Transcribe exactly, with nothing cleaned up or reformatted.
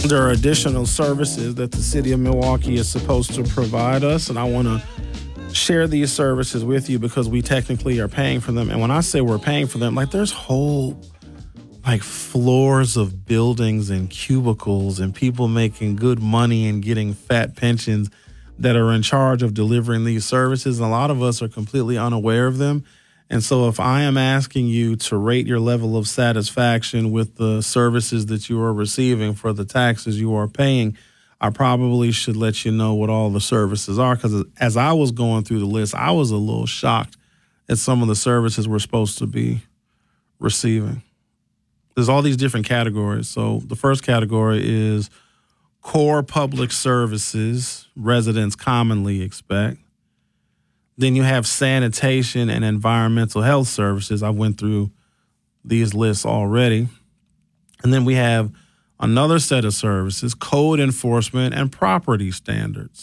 there are additional services that the city of Milwaukee is supposed to provide us, and I want to share these services with you because we technically are paying for them. And when I say we're paying for them, like there's whole like floors of buildings and cubicles and people making good money and getting fat pensions that are in charge of delivering these services. And a lot of us are completely unaware of them. And so if I am asking you to rate your level of satisfaction with the services that you are receiving for the taxes you are paying, I probably should let you know what all the services are, because as I was going through the list, I was a little shocked at some of the services we're supposed to be receiving. There's all these different categories. So the first category is core public services residents commonly expect. Then you have sanitation and environmental health services. I went through these lists already. And then we have another set of services, code enforcement and property standards.